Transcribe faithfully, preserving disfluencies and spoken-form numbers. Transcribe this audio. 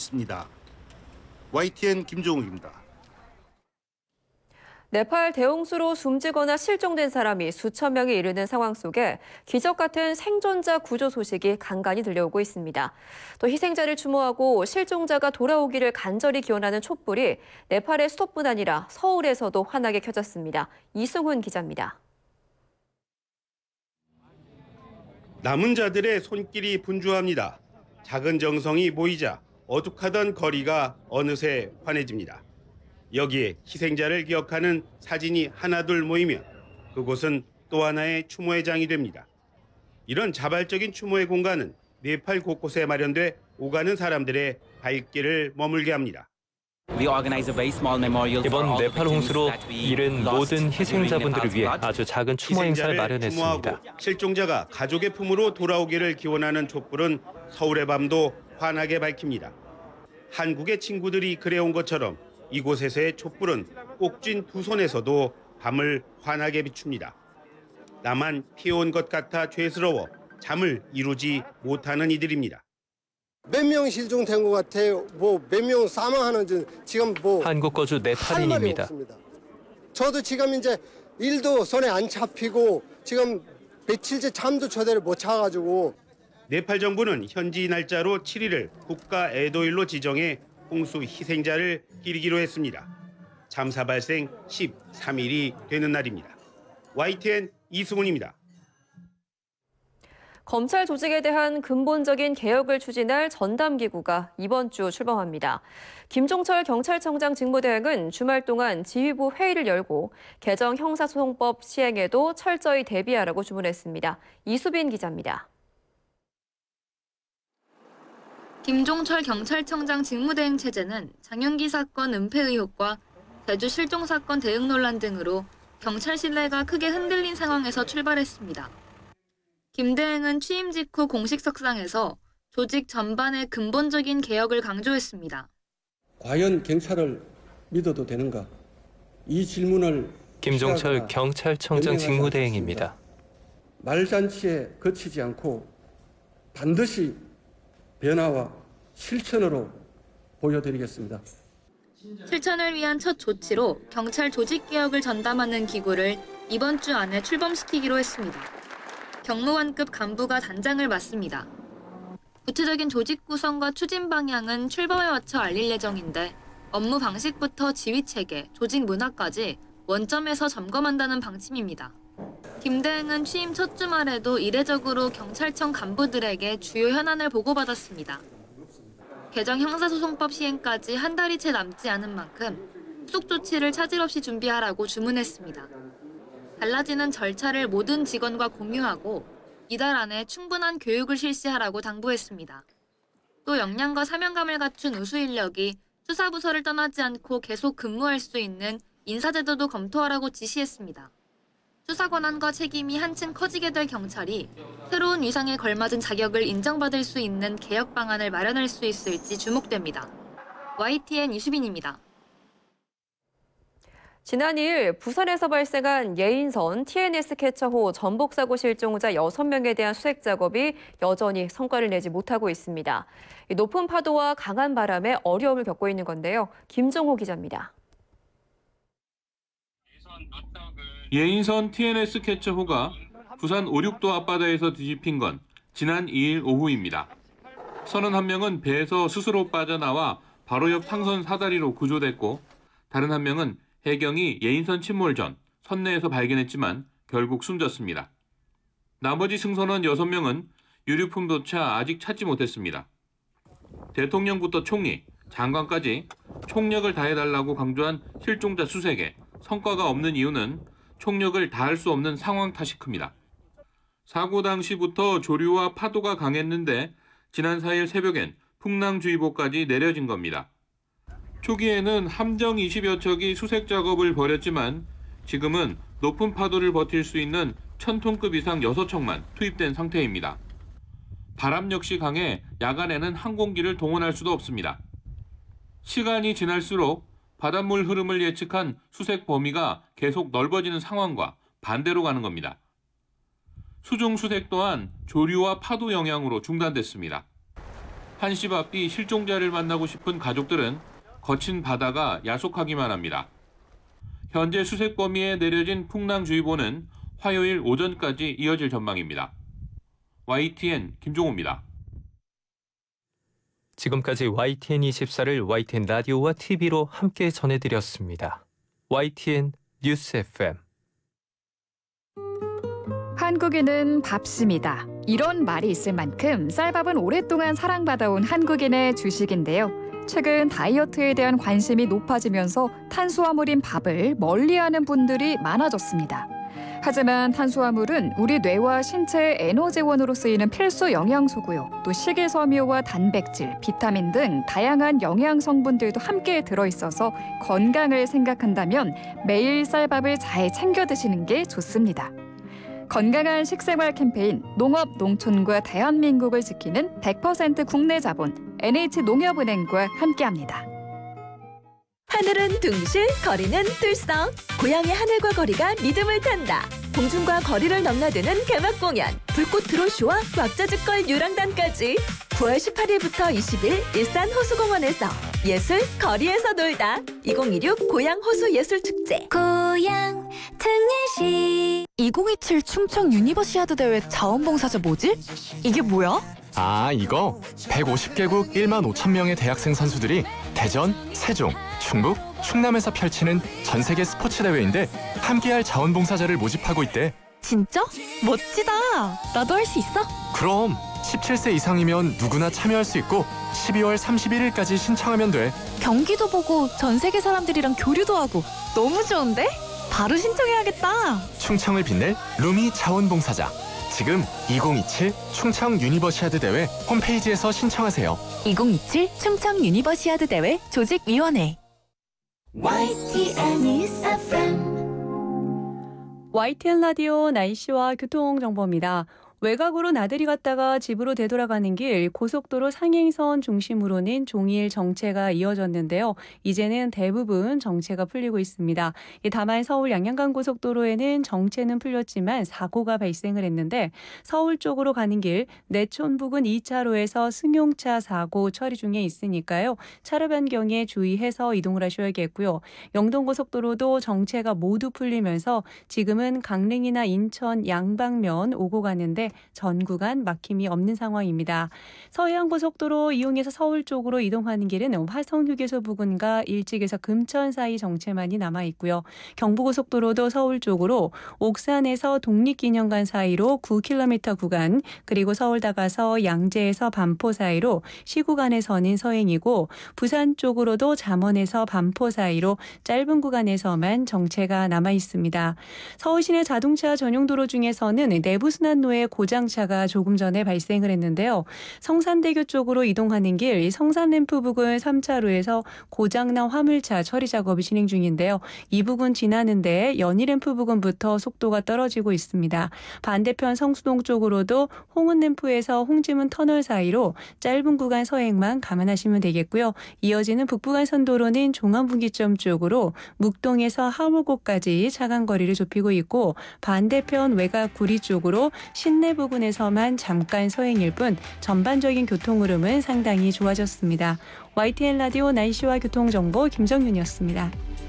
있습니다. 와이티엔 김종욱입니다. 네팔 대홍수로 숨지거나 실종된 사람이 수천 명에 이르는 상황 속에 기적 같은 생존자 구조 소식이 간간히 들려오고 있습니다. 또 희생자를 추모하고 실종자가 돌아오기를 간절히 기원하는 촛불이 네팔의 수도뿐 아니라 서울에서도 환하게 켜졌습니다. 이승훈 기자입니다. 남은 자들의 손길이 분주합니다. 작은 정성이 모이자 어둑하던 거리가 어느새 환해집니다. 여기에 희생자를 기억하는 사진이 하나둘 모이면 그곳은 또 하나의 추모의 장이 됩니다. 이런 자발적인 추모의 공간은 네팔 곳곳에 마련돼 오가는 사람들의 발길을 머물게 합니다. 이번 네팔 홍수로 잃은 모든 희생자분들을 위해 아주 작은 추모 행사를 마련했습니다. 실종자가 가족의 품으로 돌아오기를 기원하는 촛불은 서울의 밤도 환하게 밝힙니다. 한국의 친구들이 그래온 것처럼 이곳에서의 촛불은 꼭쥔 두 손에서도 밤을 환하게 비춥니다. 나만 피해온 것 같아 죄스러워 잠을 이루지 못하는 이들입니다. 몇 명 실종된 것 같아요. 뭐 몇 명 사망하는지 지금 뭐 한국 거주 네팔인입니다. 저도 지금 이제 일도 손에 안 잡히고 지금 며칠째 잠도 제대로 못 자가지고. 네팔 정부는 현지 날짜로 칠 일을 국가 애도일로 지정해 홍수 희생자를 기리기로 했습니다. 참사 발생 십삼 일이 되는 날입니다. 와이티엔 이승훈입니다. 검찰 조직에 대한 근본적인 개혁을 추진할 전담기구가 이번 주 출범합니다. 김종철 경찰청장 직무대행은 주말 동안 지휘부 회의를 열고 개정 형사소송법 시행에도 철저히 대비하라고 주문했습니다. 이수빈 기자입니다. 김종철 경찰청장 직무대행 체제는 장윤기 사건 은폐 의혹과 제주 실종 사건 대응 논란 등으로 경찰 신뢰가 크게 흔들린 상황에서 출발했습니다. 김 대행은 취임 직후 공식 석상에서 조직 전반의 근본적인 개혁을 강조했습니다. 과연 경찰을 믿어도 되는가? 이 질문을 김종철 경찰청장 직무대행입니다. 말잔치에 그치지 않고 반드시 변화와 실천으로 보여드리겠습니다. 실천을 위한 첫 조치로 경찰 조직개혁을 전담하는 기구를 이번 주 안에 출범시키기로 했습니다. 경무관급 간부가 단장을 맡습니다. 구체적인 조직 구성과 추진 방향은 출범에 맞춰 알릴 예정인데 업무 방식부터 지휘체계, 조직 문화까지 원점에서 점검한다는 방침입니다. 김 대행은 취임 첫 주말에도 이례적으로 경찰청 간부들에게 주요 현안을 보고받았습니다. 개정 형사소송법 시행까지 한 달이 채 남지 않은 만큼 후속 조치를 차질 없이 준비하라고 주문했습니다. 달라지는 절차를 모든 직원과 공유하고 이달 안에 충분한 교육을 실시하라고 당부했습니다. 또 역량과 사명감을 갖춘 우수 인력이 수사부서를 떠나지 않고 계속 근무할 수 있는 인사제도도 검토하라고 지시했습니다. 수사 권한과 책임이 한층 커지게 될 경찰이 새로운 위상에 걸맞은 자격을 인정받을 수 있는 개혁 방안을 마련할 수 있을지 주목됩니다. 와이티엔 이수빈입니다. 지난 이일 부산에서 발생한 예인선 티엔에스 캐처호 전복사고 실종자 여섯 명에 대한 수색 작업이 여전히 성과를 내지 못하고 있습니다. 높은 파도와 강한 바람에 어려움을 겪고 있는 건데요. 김종호 기자입니다. 예인선 티엔에스 캐처호가 부산 오륙도 앞바다에서 뒤집힌 건 지난 이일 오후입니다. 서른한 명은 배에서 스스로 빠져나와 바로 옆 상선 사다리로 구조됐고 다른 한 명은 해경이 예인선 침몰 전 선내에서 발견했지만 결국 숨졌습니다. 나머지 승선원 여섯 명은 유류품조차 아직 찾지 못했습니다. 대통령부터 총리, 장관까지 총력을 다해달라고 강조한 실종자 수색에 성과가 없는 이유는 총력을 다할 수 없는 상황 탓이 큽니다. 사고 당시부터 조류와 파도가 강했는데 지난 사 일 새벽엔 풍랑주의보까지 내려진 겁니다. 초기에는 함정 이십여 척이 수색 작업을 벌였지만 지금은 높은 파도를 버틸 수 있는 천 톤급 이상 여섯 척만 투입된 상태입니다. 바람 역시 강해 야간에는 항공기를 동원할 수도 없습니다. 시간이 지날수록 바닷물 흐름을 예측한 수색 범위가 계속 넓어지는 상황과 반대로 가는 겁니다. 수중 수색 또한 조류와 파도 영향으로 중단됐습니다. 한시 바삐 실종자를 만나고 싶은 가족들은 거친 바다가 야속하기만 합니다. 현재 수색 범위에 내려진 풍랑주의보는 화요일 오전까지 이어질 전망입니다. 와이티엔 김종호입니다. 지금까지 와이티엔 이십사를 와이티엔 라디오와 티비로 함께 전해드렸습니다. 와이티엔 뉴스 에프엠. 한국인은 밥심이다. 이런 말이 있을 만큼 쌀밥은 오랫동안 사랑받아온 한국인의 주식인데요. 최근 다이어트에 대한 관심이 높아지면서 탄수화물인 밥을 멀리하는 분들이 많아졌습니다. 하지만 탄수화물은 우리 뇌와 신체의 에너지원으로 쓰이는 필수 영양소고요. 또 식이섬유와 단백질, 비타민 등 다양한 영양 성분들도 함께 들어있어서 건강을 생각한다면 매일 쌀밥을 잘 챙겨 드시는 게 좋습니다. 건강한 식생활 캠페인 농업 농촌과 대한민국을 지키는 백 퍼센트 국내 자본 엔에이치농협은행과 함께합니다. 하늘은 둥실, 거리는 들썩. 고향의 하늘과 거리가 리듬을 탄다. 공중과 거리를 넘나드는 개막 공연, 불꽃 드론쇼와 왁자지껄 유랑단까지 구월 십팔일부터 이십일 일산 호수공원에서 예술 거리에서 놀다. 이천이십육 고향 호수 예술축제. 고향 특례시. 이천이십칠 충청 유니버시아드 대회 자원봉사자 뭐지? 이게 뭐야? 아, 이거 백오십 개국 일만 오천 명의 대학생 선수들이 대전, 세종, 충북, 충남에서 펼치는 전 세계 스포츠 대회인데 함께할 자원봉사자를 모집하고 있대. 진짜? 멋지다. 나도 할 수 있어? 그럼 십칠 세 이상이면 누구나 참여할 수 있고 십이월 삼십일일까지 신청하면 돼. 경기도 보고 전 세계 사람들이랑 교류도 하고 너무 좋은데? 바로 신청해야겠다. 충청을 빛낼 루미 자원봉사자. 지금 이천이십칠 충청 유니버시아드 대회 홈페이지에서 신청하세요. 이천이십칠 충청 유니버시아드 대회 조직위원회. 와이티엔 뉴스 에프엠. 와이티엔 라디오 날씨와 교통정보입니다. 외곽으로 나들이 갔다가 집으로 되돌아가는 길 고속도로 상행선 중심으로는 종일 정체가 이어졌는데요. 이제는 대부분 정체가 풀리고 있습니다. 다만 서울 양양간 고속도로에는 정체는 풀렸지만 사고가 발생을 했는데 서울 쪽으로 가는 길 내촌 부근 이 차로에서 승용차 사고 처리 중에 있으니까요. 차로 변경에 주의해서 이동을 하셔야겠고요. 영동고속도로도 정체가 모두 풀리면서 지금은 강릉이나 인천 양방면 오고 가는데 전 구간 막힘이 없는 상황입니다. 서해안고속도로 이용해서 서울 쪽으로 이동하는 길은 화성휴게소 부근과 일찍에서 금천 사이 정체만이 남아있고요. 경부고속도로도 서울 쪽으로 옥산에서 독립기념관 사이로 구 킬로미터 구간, 그리고 서울 다가서 양재에서 반포 사이로 시 구간에서는 서행이고 부산 쪽으로도 잠원에서 반포 사이로 짧은 구간에서만 정체가 남아있습니다. 서울시내 자동차 전용 도로 중에서는 내부순환로에 고장차가 조금 전에 발생을 했는데요. 성산대교 쪽으로 이동하는 길 성산램프 부근 삼 차로에서 고장난 화물차 처리 작업이 진행 중인데요. 이 부근 지나는데 연희램프 부근부터 속도가 떨어지고 있습니다. 반대편 성수동 쪽으로도 홍은램프에서 홍지문 터널 사이로 짧은 구간 서행만 감안하시면 되겠고요. 이어지는 북부간선도로는 종암분기점 쪽으로 묵동에서 하물고까지 차간 거리를 좁히고 있고 반대편 외곽 구리 쪽으로 신내 부근에서만 잠깐 서행일 뿐 전반적인 교통 흐름은 상당히 좋아졌습니다. 와이티엔 라디오 날씨와 교통정보 김정윤이었습니다.